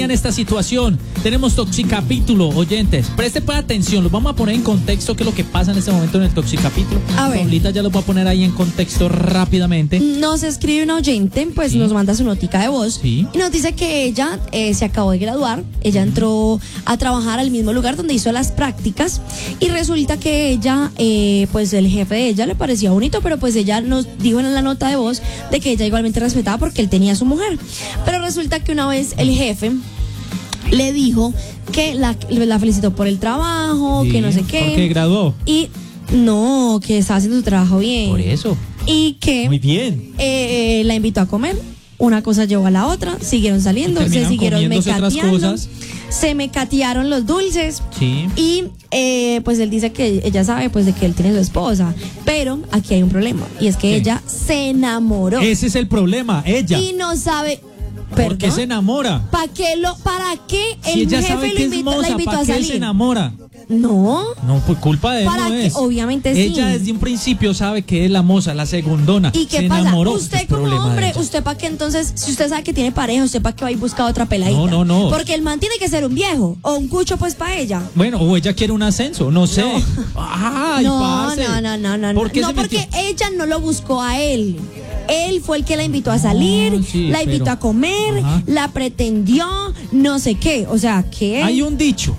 tenían esta situación. Tenemos Toxicapítulo, oyentes. Preste pues atención, los vamos a poner en contexto qué es lo que pasa en este momento en el Toxicapítulo. A ver. Paulita ya los va a poner ahí en contexto rápidamente. Nos escribe un oyente, pues Sí. nos manda su notica de voz Sí. y nos dice que ella se acabó de graduar, ella entró a trabajar al mismo lugar donde hizo las prácticas y resulta que ella, pues el jefe de ella le parecía bonito, pero pues ella nos dijo en la nota de voz de que ella igualmente respetaba porque él tenía a su mujer. Pero resulta que una vez el jefe le dijo que la felicitó por el trabajo, Sí, que no sé qué. porque graduó. Y no, que estaba haciendo su trabajo bien. Por eso. Y que Muy bien. la invitó a comer. Una cosa llevó a la otra, siguieron saliendo, se Terminaron siguieron comiéndose otras mecateando, cosas. se mecatearon los dulces. Sí. Y pues él dice que ella sabe pues de que él tiene su esposa, pero aquí hay un problema y es que ¿Qué? ella se enamoró Ese es el problema, ella. y no sabe. ¿Por qué se enamora? ¿Para qué Si el ella jefe sabe le que es invitó, la moza, invitó ¿para a qué salir? se enamora? No, No, pues culpa de él ¿Para no qué? es. Obviamente sí. Ella desde un principio sabe que es la moza, la segundona. ¿Y qué se pasa? enamoró. Usted Es como problema de hombre, ella. ¿usted para qué entonces, si usted sabe que tiene pareja, usted para qué va a ir a buscar otra peladita? No. Porque el man tiene que ser un viejo o un cucho pues para ella. Bueno, o ella quiere un ascenso, no sé. Ay, pase. No. ¿Por qué no, se metió? porque ella no lo buscó a él. Él fue el que la invitó a salir, sí, la invitó pero- a comer, Ajá. la pretendió, no sé qué. O sea, ¿qué? Hay un dicho.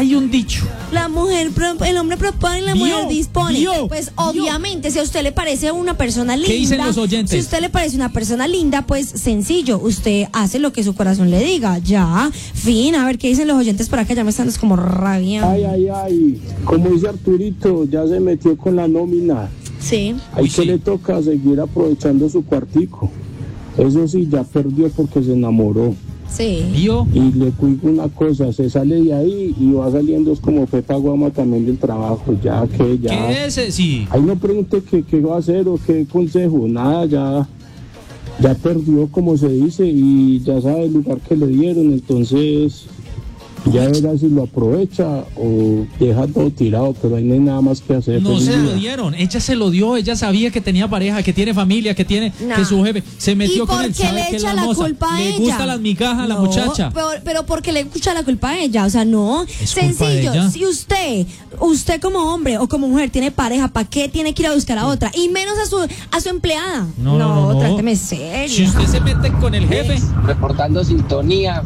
La mujer, el hombre propone y la mujer dispone. vio, Pues vio. obviamente, si a usted le parece una persona linda, ¿Qué dicen los oyentes? si a usted le parece una persona linda, pues sencillo, usted hace lo que su corazón le diga, ya, fin, a ver qué dicen los oyentes por acá, ya me están como rabiando. Ay, como dice Arturito, ya se metió con la nómina. Sí. Ahí Uy, que sí. le toca seguir aprovechando su cuartico. Eso sí, ya perdió porque se enamoró. Sí. ¿Vio? Y le cuigo una cosa, se sale de ahí y va saliendo es como Pepa Guama también del trabajo, ya. ¿Qué es? Sí. Ahí no pregunte qué va a hacer o qué consejo, nada, ya perdió como se dice y ya sabe el lugar que le dieron, entonces ya verá si lo aprovecha o deja todo tirado, pero ahí no hay nada más que hacer. No Feliz se lo día. dieron, ella se lo dio, ella sabía que tenía pareja, que tiene familia, que tiene Nah. que su jefe se metió ¿Y con por él, qué sabe le que es echa la la moza, culpa a le ella? gustan las migajas a la No, muchacha. pero porque le echa la culpa a ella, o sea, no. ¿Es culpa de Sencillo, ella? si usted como hombre o como mujer tiene pareja, ¿para qué tiene que ir a buscar a otra? Y menos a su empleada. No. Tráteme serio. Si usted se mete con el jefe, Reportando sintonía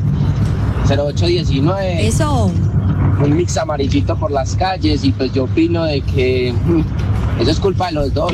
0819, Eso. un mix amarillito por las calles y pues yo opino de que eso es culpa de los dos.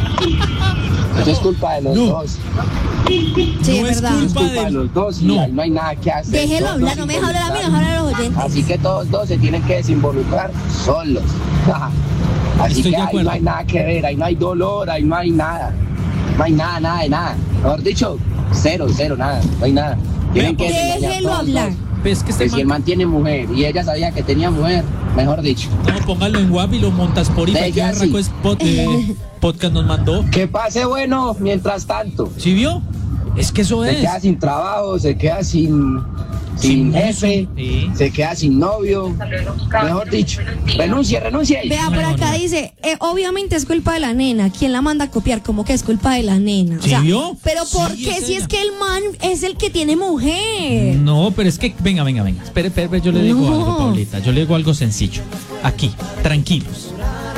Eso es culpa de los No. dos. Sí, No es es verdad. Es culpa culpa de los dos y No. ahí no hay nada que hacer. Déjelo Todos hablar, no me deja hablar a mí, deja hablar a los oyentes. Así que todos dos se tienen que desinvolucrar solos. Así Estoy que de ahí acuerdo. no hay nada que ver, ahí no hay dolor, ahí no hay nada. No hay nada de nada. Mejor dicho, cero, nada, no hay nada. Tienen que desengañar Déjelo todos hablar. dos. pues que este Que si el man, man tiene mujer y ella sabía que tenía mujer, mejor dicho. no, póngalo en WhatsApp y lo montas por De ahí, que ella sí. arrancó podcast nos mandó. Que pase bueno mientras tanto. ¿Sí vio? Es que eso Se es. queda sin trabajo, se queda sin Sin jefe, sí. se queda sin novio. Mejor dicho, renuncie. Vea, por acá dice, obviamente es culpa de la nena. ¿Quién la manda a copiar? ¿Cómo que es culpa de la nena? O ¿Sí sea, vio? pero ¿por Sí, qué es si ella. es que el man es el que tiene mujer? No, pero es que, venga. Espere, yo le digo No. algo, Paulita. Yo le digo algo sencillo. Aquí, tranquilos.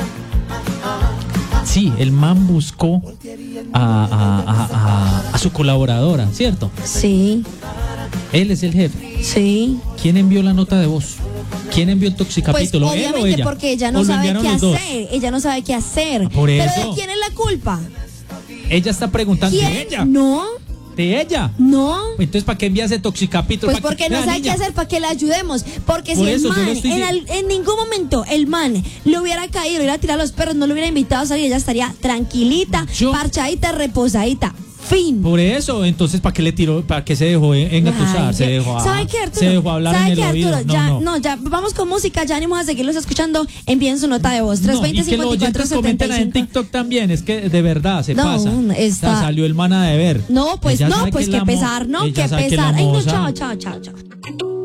Sí, el man buscó a su colaboradora, ¿cierto? Sí, Él es el jefe. sí. ¿Quién envió la nota de voz? ¿Quién envió el Pues toxicapítulo? ¿Él o obviamente ella? porque ella ¿O no lo sabe enviaron qué los dos? hacer. Ella no sabe qué hacer. Por Pero eso. ¿de quién es la culpa? Ella está preguntando ¿Quién? de ella. No, De ella. no. Entonces, ¿para qué envías el toxicapítulo? Pues ¿Para qué? porque no Vea, sabe qué niña, hacer para que la ayudemos. Porque Por si eso, el yo lo man, estoy en ningún momento el man le hubiera caído, le hubiera tirado a los perros, no le hubiera invitado a salir, ella estaría tranquilita, Yo- parchadita, reposadita. Fin. Por eso, entonces, ¿para qué le tiró? ¿Para qué se dejó engatusar? Ay, Se dejó ¿sabe qué, Arturo? se dejó hablar ¿Sabe en el qué, oído. Arturo? No. Ya, vamos con música, ya ánimos a seguirlos escuchando. Envíen su nota de voz. No, 320 y que los 54 oyentes comenten en 75. TikTok también, es que de verdad se No, pasa. está- O sea, salió el man a deber. No, pues Ella no, sabe pues que qué la pesar, ¿no? ella Qué sabe que pesar. la Ay, no, moza- chao.